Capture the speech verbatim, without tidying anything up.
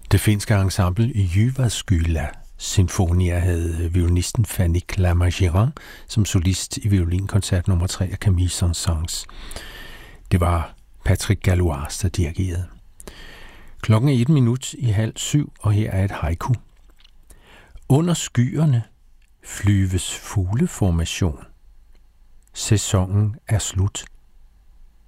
Det finske ensemble Jyväskylä Sinfonia havde violinisten Fanny Clermont-Girard som solist i violinkoncert nummer tre af Camille Saint-Saëns. Det var Patrick Gallois, der dirigerede. Klokken er et minut i halv syv, og her er et haiku. Under skyerne flyves fugleformation. Sæsonen er slut.